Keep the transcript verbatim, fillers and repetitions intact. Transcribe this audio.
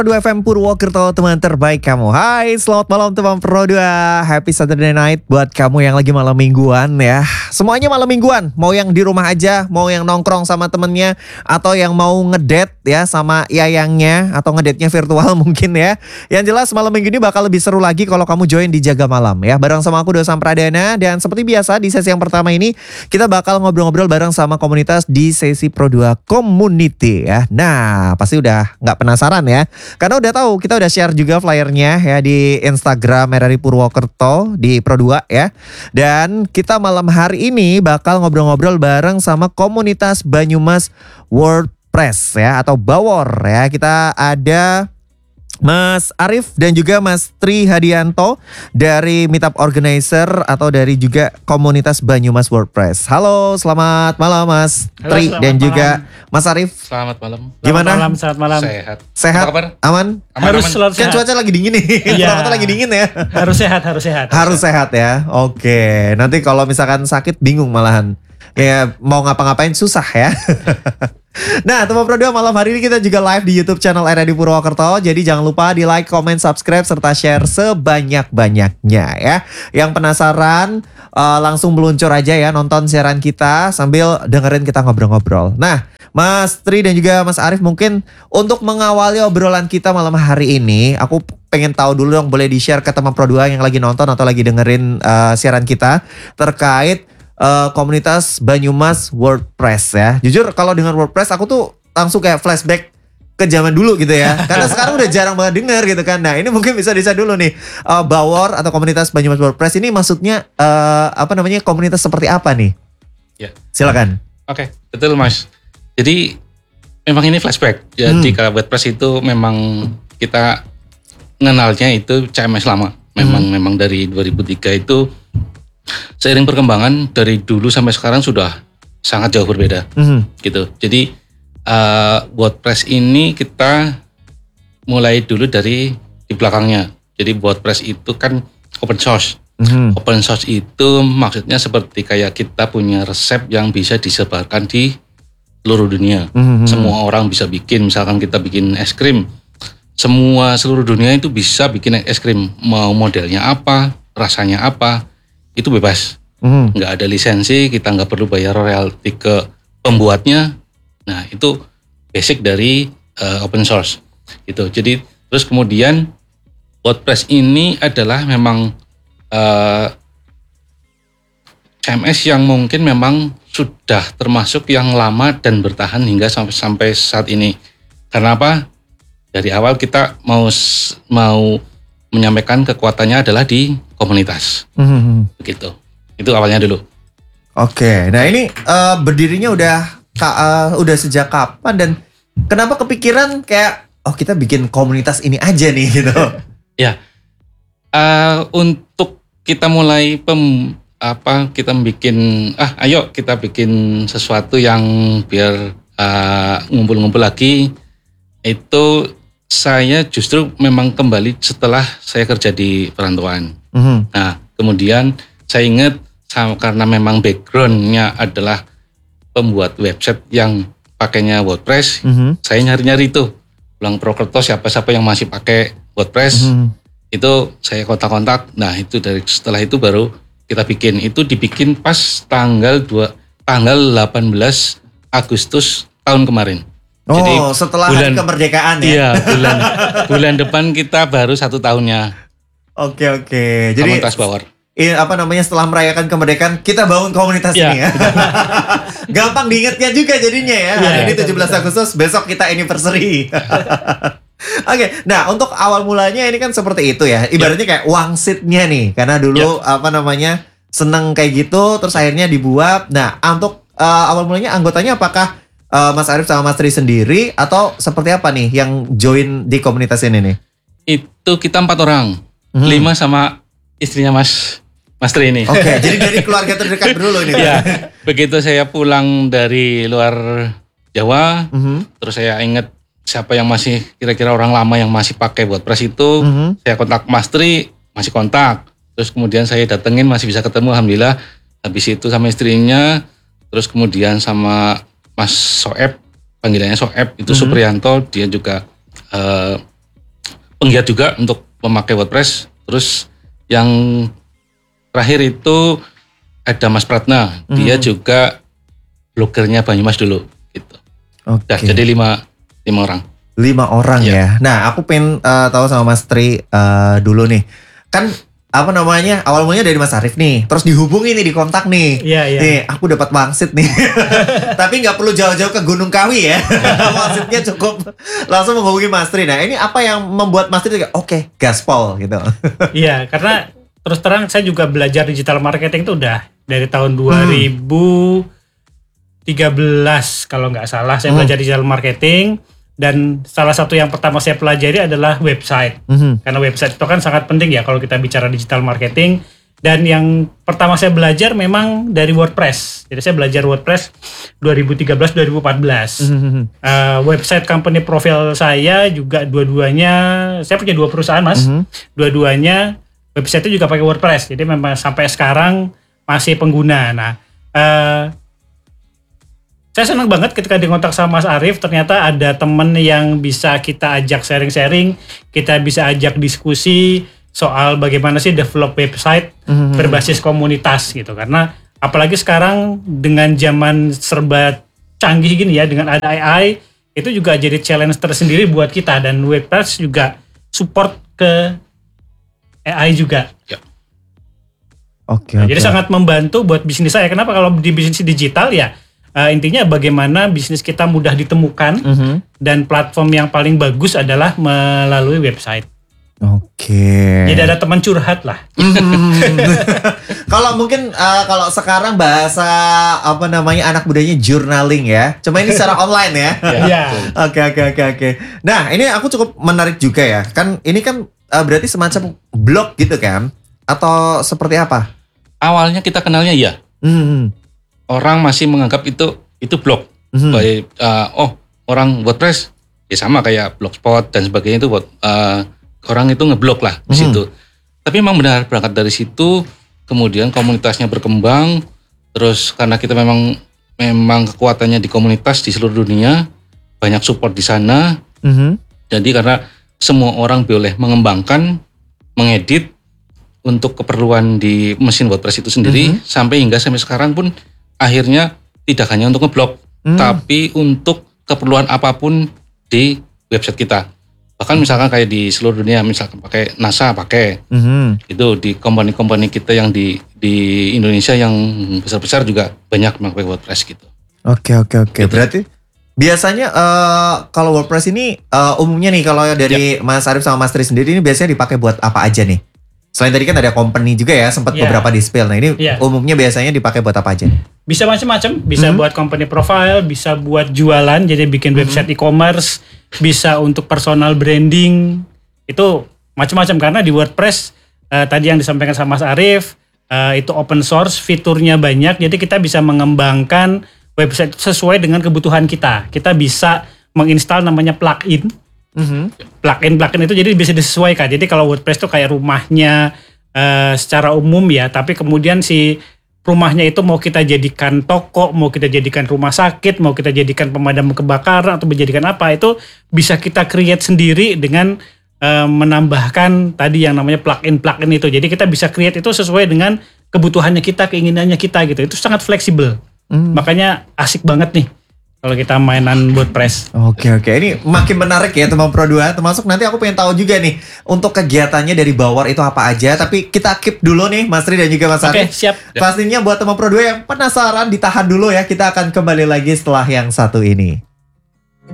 Pro dua F M Purwokerto, teman terbaik kamu. Hai, selamat malam teman Pro dua. Happy Saturday night buat kamu yang lagi malam mingguan ya. Semuanya malam mingguan, mau yang di rumah aja, mau yang nongkrong sama temennya, atau yang mau ngedate ya sama yayangnya, atau ngedate-nya virtual mungkin ya. Yang jelas malam minggu ini bakal lebih seru lagi kalau kamu join di Jaga Malam ya. Bareng sama aku Dosam Pradana. Dan seperti biasa di sesi yang pertama ini kita bakal ngobrol-ngobrol bareng sama komunitas di sesi Pro dua Community ya. Nah, pasti udah gak penasaran ya. Karena udah tahu kita udah share juga flyernya ya di Instagram R R I Purwokerto di Pro dua ya. Dan kita malam hari ini bakal ngobrol-ngobrol bareng sama komunitas Banyumas WordPress ya, atau Bawor ya. Kita ada Mas Arif dan juga Mas Tri Hadianto dari Meetup Organizer atau dari juga komunitas Banyumas WordPress. Halo, selamat malam Mas Halo, Tri dan malam. Juga Mas Arif. Selamat malam. Gimana? Selamat malam, selamat malam. Sehat. Sehat? Apa kabar? Aman? Aman, harus aman. selalu Kan sehat. cuaca lagi dingin nih. Iya. Purwokerto lagi dingin ya. Harus sehat, harus sehat. Harus sehat ya. Oke. Nanti kalau misalkan sakit bingung malahan. Kayak mau ngapa-ngapain susah ya. Nah, teman Pro dua, malam hari ini kita juga live di YouTube channel R R I Purwokerto. Jadi jangan lupa di like, comment, subscribe, serta share sebanyak-banyaknya ya. Yang penasaran uh, langsung meluncur aja ya nonton siaran kita sambil dengerin kita ngobrol-ngobrol. Nah, Mas Tri dan juga Mas Arif, mungkin untuk mengawali obrolan kita malam hari ini, aku pengen tahu dulu dong, boleh di-share ke teman Pro dua yang lagi nonton atau lagi dengerin uh, siaran kita terkait Uh, komunitas Banyumas WordPress ya. Jujur kalau dengan WordPress aku tuh langsung kayak flashback ke zaman dulu gitu ya. Karena sekarang udah jarang banget denger gitu kan. Nah, ini mungkin bisa bisa dulu nih. Uh, Bawor atau komunitas Banyumas WordPress ini maksudnya uh, apa namanya, komunitas seperti apa nih? Ya. Silakan. Oke, betul Mas. Jadi memang ini flashback. Jadi hmm. kalau WordPress itu memang kita mengenalnya itu C M S lama. Memang hmm. memang dari dua ribu tiga itu seiring perkembangan dari dulu sampai sekarang sudah sangat jauh berbeda, mm-hmm. gitu. Jadi uh, WordPress ini kita mulai dulu dari di belakangnya. Jadi WordPress itu kan open source. Mm-hmm. Open source itu maksudnya seperti kayak kita punya resep yang bisa disebarkan di seluruh dunia. Mm-hmm. Semua orang bisa bikin. Misalkan kita bikin es krim, semua seluruh dunia itu bisa bikin es krim. Mau modelnya apa, rasanya apa, itu bebas, mm. nggak ada lisensi, kita nggak perlu bayar royalti ke pembuatnya. Nah, itu basic dari uh, open source gitu. Jadi terus kemudian WordPress ini adalah memang uh, C M S yang mungkin memang sudah termasuk yang lama dan bertahan hingga sampai sampai saat ini. Karena apa? Dari awal kita mau mau menyampaikan kekuatannya adalah di komunitas, mm-hmm. begitu. Itu awalnya dulu. Oke, nah ini uh, berdirinya udah uh, udah sejak kapan dan kenapa kepikiran kayak oh kita bikin komunitas ini aja nih gitu? Ya, uh, untuk kita mulai pem apa kita bikin ah ayo kita bikin sesuatu yang biar uh, ngumpul-ngumpul lagi itu. Saya justru memang kembali setelah saya kerja di perantauan. Mm-hmm. Nah, kemudian saya ingat sama, karena memang backgroundnya adalah pembuat website yang pakainya WordPress, mm-hmm. saya nyari-nyari tuh, pulang Purwokerto siapa-siapa yang masih pakai WordPress, mm-hmm. itu saya kontak-kontak. Nah, itu dari setelah itu baru kita bikin. Itu dibikin pas tanggal dua tanggal delapan belas Agustus tahun kemarin. Oh, jadi setelah bulan, hari kemerdekaan ya? Iya, bulan bulan depan kita baru satu tahunnya. Oke, oke. Jadi komunitas Bawor. Ini apa namanya, setelah merayakan kemerdekaan kita bangun komunitas ya. Ini ya. Gampang diingatnya juga jadinya ya. Hari ya, ini tujuh belas Agustus, besok kita anniversary. Oke, okay, nah untuk awal mulanya ini kan seperti itu ya. Ibaratnya kayak wangsitnya nih. Karena dulu ya. apa namanya seneng kayak gitu, terus akhirnya dibuat. Nah, untuk uh, awal mulanya anggotanya apakah Uh, Mas Arif sama Mas Tri sendiri atau seperti apa nih yang join di komunitas ini nih? Itu kita empat orang, hmm. lima sama istrinya Mas Mas Tri ini. Oke, okay, jadi dari keluarga terdekat dulu ini. Ya, begitu saya pulang dari luar Jawa, mm-hmm. terus saya ingat siapa yang masih kira-kira orang lama yang masih pakai WordPress itu, mm-hmm. saya kontak Mas Tri, masih kontak. Terus kemudian saya datengin, masih bisa ketemu, alhamdulillah. Habis itu sama istrinya, terus kemudian sama Mas Soeb, panggilannya Soeb, itu mm-hmm. Supriyanto, dia juga uh, penggiat juga untuk memakai WordPress. Terus yang terakhir itu ada Mas Pratna, hmm. dia juga blogernya Banyumas dulu gitu. Oke. Okay. Jadi lima lima orang. Lima orang ya. ya. Nah, aku pengen uh, tahu sama Mas Tri uh, dulu nih. Kan apa namanya? Awal mulanya dari Mas Arif nih. Terus dihubungi nih, dikontak nih. Iya, iya. Nih, aku dapat wangsit nih. Tapi nggak perlu jauh-jauh ke Gunung Kawi ya. Wangsitnya cukup langsung menghubungi Mas Tri. Nah, ini apa yang membuat Mas Tri kayak oke, okay, gaspol gitu. Iya, karena terus terang saya juga belajar digital marketing itu udah dari tahun dua ribu tiga belas hmm. kalau nggak salah saya hmm. belajar digital marketing, dan salah satu yang pertama saya pelajari adalah website. Hmm. Karena website itu kan sangat penting ya kalau kita bicara digital marketing, dan yang pertama saya belajar memang dari WordPress. Jadi saya belajar WordPress dua ribu tiga belas dua ribu empat belas. Hmm. Uh, website company profile saya juga dua-duanya, saya punya dua perusahaan Mas. Hmm. Dua-duanya website itu juga pakai WordPress, jadi memang sampai sekarang masih pengguna. Nah, uh, saya senang banget ketika di kontak sama Mas Arif, ternyata ada temen yang bisa kita ajak sharing-sharing, kita bisa ajak diskusi soal bagaimana sih develop website mm-hmm. berbasis komunitas gitu. Karena apalagi sekarang dengan zaman serba canggih gini ya, dengan ada A I, itu juga jadi challenge tersendiri buat kita, dan WordPress juga support ke A I juga. Ya. Oke. Nah, okay. Jadi sangat membantu buat bisnis saya. Kenapa? Kalau di bisnis digital ya uh, intinya bagaimana bisnis kita mudah ditemukan, mm-hmm. dan platform yang paling bagus adalah melalui website. Oke. Okay. Jadi ada teman curhat lah. Kalau mungkin uh, kalau sekarang bahasa apa namanya anak mudanya journaling ya. Cuma ini secara online ya. Iya. Oke oke oke oke. Nah ini aku cukup menarik juga ya. Kan ini kan uh, berarti semacam blog gitu kan? Atau seperti apa? Awalnya kita kenalnya ya. Mm-hmm. Orang masih menganggap itu itu blog. Mm-hmm. Baik, uh, oh orang WordPress ya sama kayak Blogspot dan sebagainya itu buat uh, orang itu ngeblog lah di situ. Hmm. Tapi memang benar berangkat dari situ, kemudian komunitasnya berkembang, terus karena kita memang memang kekuatannya di komunitas di seluruh dunia, banyak support di sana. Hmm. Jadi karena semua orang boleh mengembangkan, mengedit untuk keperluan di mesin WordPress itu sendiri, hmm. sampai hingga sampai sekarang pun akhirnya tidak hanya untuk ngeblog, hmm. tapi untuk keperluan apapun di website kita. Bahkan misalkan kayak di seluruh dunia, misalkan pakai NASA pakai, mm-hmm. itu di company-company kita yang di di Indonesia yang besar-besar juga banyak pakai WordPress gitu. Oke oke oke. Gitu. Berarti biasanya uh, kalau WordPress ini uh, umumnya nih kalau dari yep. Mas Arif sama Mas Tri sendiri ini biasanya dipakai buat apa aja nih? Selain tadi kan ada company juga ya, sempat yeah. beberapa di-spill. Nah ini yeah. umumnya biasanya dipakai buat apa aja? Bisa macam-macam, bisa mm-hmm. buat company profile, bisa buat jualan, jadi bikin mm-hmm. website e-commerce, bisa untuk personal branding, itu macam-macam. Karena di WordPress uh, tadi yang disampaikan sama Mas Arif, uh, itu open source, fiturnya banyak, jadi kita bisa mengembangkan website sesuai dengan kebutuhan kita. Kita bisa menginstal namanya plugin. Mm-hmm. Plugin-plugin itu jadi bisa disesuaikan. Jadi kalau WordPress itu kayak rumahnya uh, secara umum ya, tapi kemudian si rumahnya itu mau kita jadikan toko, mau kita jadikan rumah sakit, mau kita jadikan pemadam kebakaran atau menjadikan apa, itu bisa kita create sendiri dengan uh, menambahkan tadi yang namanya plugin-plugin itu. Jadi kita bisa create itu sesuai dengan kebutuhannya kita, keinginannya kita gitu. Itu sangat fleksibel. Mm. Makanya asik banget nih kalau kita mainan WordPress. Oke oke, ini makin menarik ya teman Pro dua. Termasuk nanti aku pengen tahu juga nih untuk kegiatannya dari Bawor itu apa aja. Tapi kita keep dulu nih Mas Tri dan juga Mas Arif. Oke, siap. Pastinya buat teman Pro dua yang penasaran, ditahan dulu ya. Kita akan kembali lagi setelah yang satu ini.